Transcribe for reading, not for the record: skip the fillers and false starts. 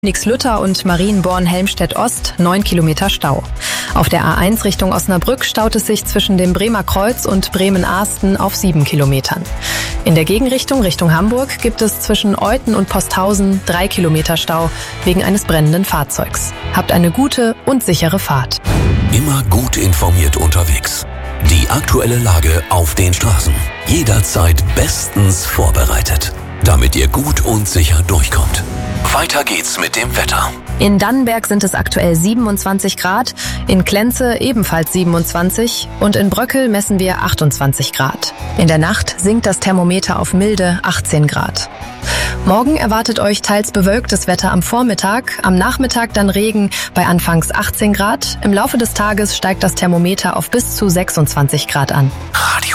Nixlütter und Marienborn-Helmstedt-Ost 9 Kilometer Stau. Auf der A1 Richtung Osnabrück staut es sich zwischen dem Bremer Kreuz und Bremen-Ahsten auf 7 Kilometern. In der Gegenrichtung Richtung Hamburg gibt es zwischen Euthen und Posthausen 3 Kilometer Stau wegen eines brennenden Fahrzeugs. Habt eine gute und sichere Fahrt. Immer gut informiert unterwegs. Die aktuelle Lage auf den Straßen. Jederzeit bestens vorbereitet, damit ihr gut und sicher durchkommt. Weiter geht's mit dem Wetter. In Dannenberg sind es aktuell 27 Grad, in Klenze ebenfalls 27 und in Bröckel messen wir 28 Grad. In der Nacht sinkt das Thermometer auf milde 18 Grad. Morgen erwartet euch teils bewölktes Wetter am Vormittag, am Nachmittag dann Regen bei anfangs 18 Grad. Im Laufe des Tages steigt das Thermometer auf bis zu 26 Grad an.